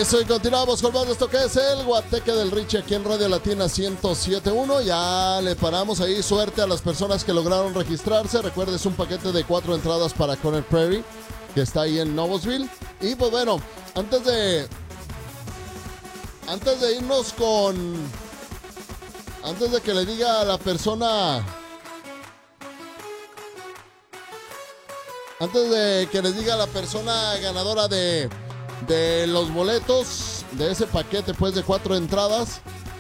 Eso, y continuamos con más de esto que es el Guateque del Richie aquí en Radio Latina 107.1. Ya le paramos ahí suerte a las personas que lograron registrarse. Recuerda, es un paquete de 4 entradas para Conner Prairie, que está ahí en Noblesville. Y pues bueno, antes de irnos con... Antes de que le diga a la persona... Antes de que les diga a la persona ganadora de los boletos, de ese paquete pues de 4 entradas,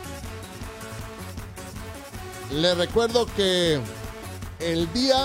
le recuerdo que el día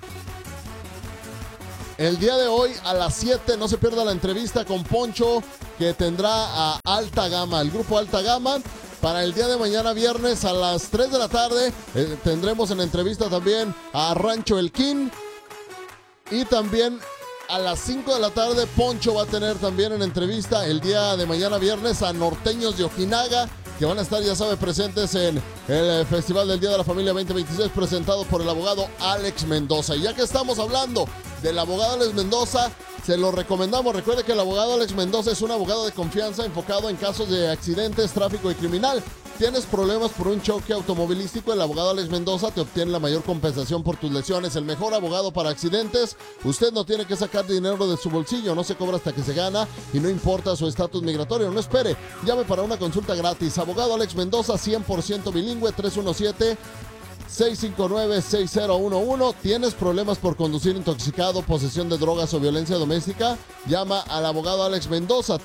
de hoy a las 7 no se pierda la entrevista con Poncho, que tendrá a Alta Gama, el grupo Alta Gama. Para el día de mañana viernes a las 3 de la tarde tendremos en entrevista también a Rancho El King. Y también a las 5 de la tarde Poncho va a tener también en entrevista el día de mañana viernes a Norteños de Ojinaga, que van a estar, ya sabe, presentes en el Festival del Día de la Familia 2026, presentado por el abogado Alex Mendoza. Y ya que estamos hablando del abogado Alex Mendoza, se lo recomendamos. Recuerde que el abogado Alex Mendoza es un abogado de confianza enfocado en casos de accidentes, tráfico y criminal. ¿Tienes problemas por un choque automovilístico? El abogado Alex Mendoza te obtiene la mayor compensación por tus lesiones. El mejor abogado para accidentes. Usted no tiene que sacar dinero de su bolsillo, no se cobra hasta que se gana y no importa su estatus migratorio. No espere, llame para una consulta gratis. Abogado Alex Mendoza, 100% bilingüe, 317-659-6011. ¿Tienes problemas por conducir intoxicado, posesión de drogas o violencia doméstica? Llama al abogado Alex Mendoza,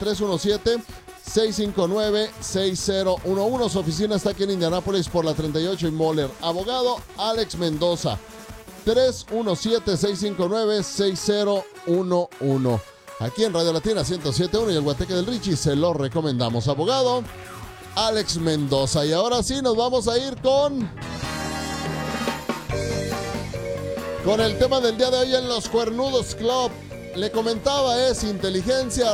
317-659-6011. Su oficina está aquí en Indianápolis por la 38 y Moller. Abogado Alex Mendoza, 317-659-6011. Aquí en Radio Latina 107.1 y el Guateque del Richie se lo recomendamos. Abogado Alex Mendoza. Y ahora sí nos vamos a ir con el tema del día de hoy en los Cuernudos Club. Le comentaba, es inteligencia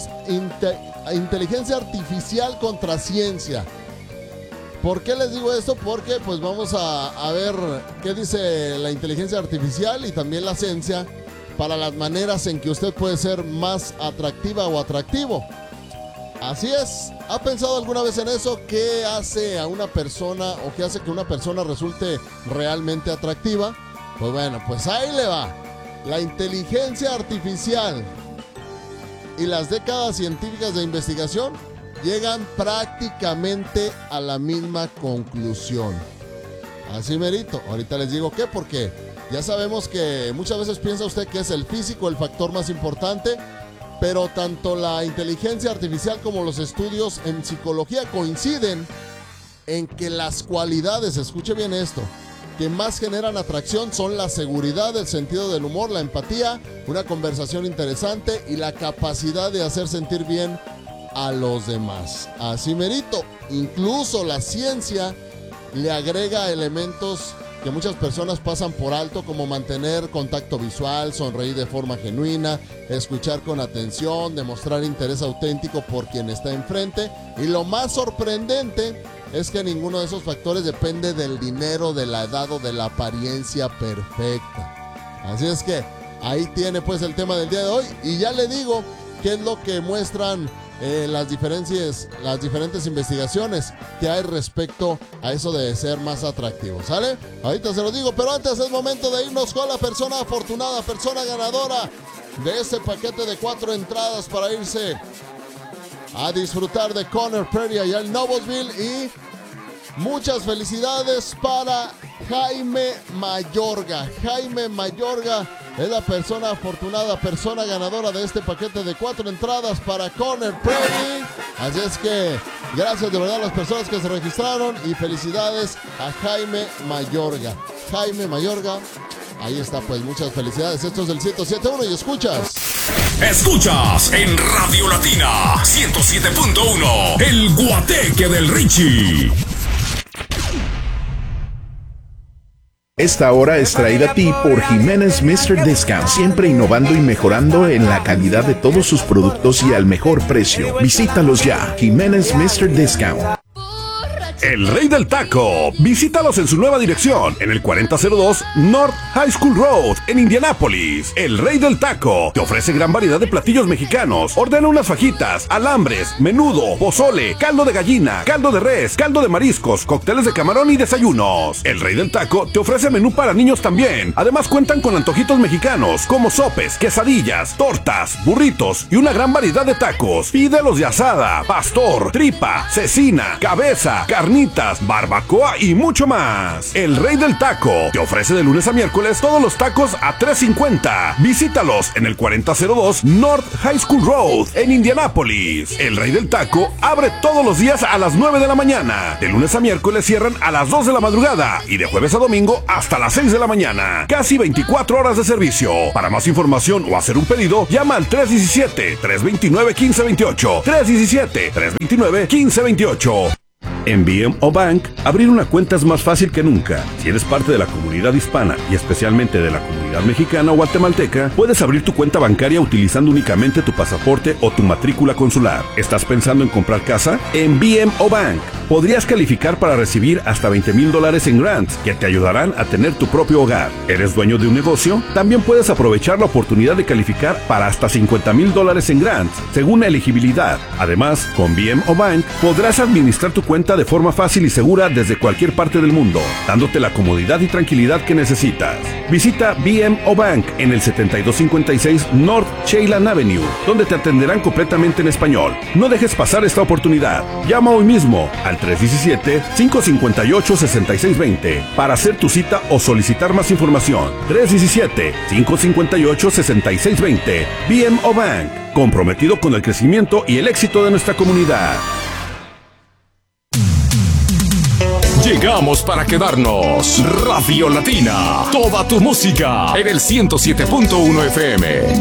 artificial contra ciencia. ¿Por qué les digo esto? Porque pues vamos a ver qué dice la inteligencia artificial y también la ciencia para las maneras en que usted puede ser más atractiva o atractivo. Así es. ¿Ha pensado alguna vez en eso? ¿Qué hace a una persona o qué hace que una persona resulte realmente atractiva? Pues bueno, pues ahí le va. La inteligencia artificial y las décadas científicas de investigación llegan prácticamente a la misma conclusión. Así merito. Ahorita les digo qué, porque ya sabemos que muchas veces piensa usted que es el físico el factor más importante, pero tanto la inteligencia artificial como los estudios en psicología coinciden en que las cualidades, escuche bien esto, que más generan atracción son la seguridad, el sentido del humor, la empatía, una conversación interesante y la capacidad de hacer sentir bien a los demás. Así merito. Incluso la ciencia le agrega elementos que muchas personas pasan por alto, como mantener contacto visual, sonreír de forma genuina, escuchar con atención, demostrar interés auténtico por quien está enfrente. Y lo más sorprendente es que ninguno de esos factores depende del dinero, de la edad o de la apariencia perfecta. Así es que ahí tiene pues el tema del día de hoy. Y ya le digo qué es lo que muestran las diferentes investigaciones que hay respecto a eso de ser más atractivo. ¿Sale? Ahorita se lo digo, pero antes es momento de irnos con la persona afortunada, persona ganadora de este paquete de 4 entradas para irse a disfrutar de Conner Prairie allá en Noblesville. Y muchas felicidades para Jaime Mayorga. Jaime Mayorga es la persona afortunada, persona ganadora de este paquete de 4 entradas para Conner Prairie. Así es que gracias de verdad a las personas que se registraron y felicidades a Jaime Mayorga. Jaime Mayorga, ahí está pues, muchas felicidades. Esto es el 107.1 y escuchas en Radio Latina 107.1, el Guateque del Richie. Esta hora es traída a ti por Jiménez Mr. Discount, siempre innovando y mejorando en la calidad de todos sus productos y al mejor precio. Visítalos ya, Jiménez Mr. Discount. El Rey del Taco. Visítalos en su nueva dirección, en el 4002 North High School Road, en Indianápolis. El Rey del Taco te ofrece gran variedad de platillos mexicanos. Ordena unas fajitas, alambres, menudo, pozole, caldo de gallina, caldo de res, caldo de mariscos, cócteles de camarón y desayunos. El Rey del Taco te ofrece menú para niños también. Además cuentan con antojitos mexicanos como sopes, quesadillas, tortas, burritos y una gran variedad de tacos. Pídelos de asada, pastor, tripa, cecina, cabeza, carnitas, barbacoa y mucho más. El Rey del Taco te ofrece de lunes a miércoles todos los tacos a $3.50. Visítalos en el 4002 North High School Road en Indianápolis. El Rey del Taco abre todos los días a las 9 de la mañana. De lunes a miércoles cierran a las 2 de la madrugada y de jueves a domingo hasta las 6 de la mañana. Casi 24 horas de servicio. Para más información o hacer un pedido, llama al 317-329-1528. 317-329-1528. En BMO Bank, abrir una cuenta es más fácil que nunca. Si eres parte de la comunidad hispana y especialmente de la comunidad mexicana o guatemalteca, puedes abrir tu cuenta bancaria utilizando únicamente tu pasaporte o tu matrícula consular. ¿Estás pensando en comprar casa? En BMO Bank podrías calificar para recibir hasta $20,000 en grants que te ayudarán a tener tu propio hogar. ¿Eres dueño de un negocio? También puedes aprovechar la oportunidad de calificar para hasta $50,000 en grants, según la elegibilidad. Además, con BMO Bank podrás administrar tu cuenta de forma fácil y segura desde cualquier parte del mundo, dándote la comodidad y tranquilidad que necesitas. Visita BMO Bank en el 7256 North Cheylan Avenue, donde te atenderán completamente en español. No dejes pasar esta oportunidad. Llama hoy mismo al 317-558-6620 para hacer tu cita o solicitar más información. 317-558-6620. BMO Bank, comprometido con el crecimiento y el éxito de nuestra comunidad. Llegamos para quedarnos. Radio Latina. Toda tu música en el 107.1 FM.